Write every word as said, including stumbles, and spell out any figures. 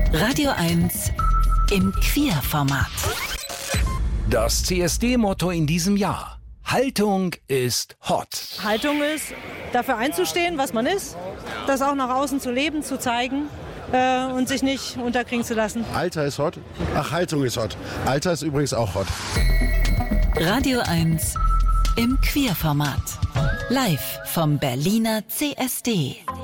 Radio eins im Queer-Format. Das C S D-Motto in diesem Jahr: Haltung ist hot. Haltung ist, dafür einzustehen, was man ist, das auch nach außen zu leben, zu zeigen äh, und sich nicht unterkriegen zu lassen. Alter ist hot. Ach, Haltung ist hot. Alter ist übrigens auch hot. Radio eins im Queer-Format. Live vom Berliner C S D.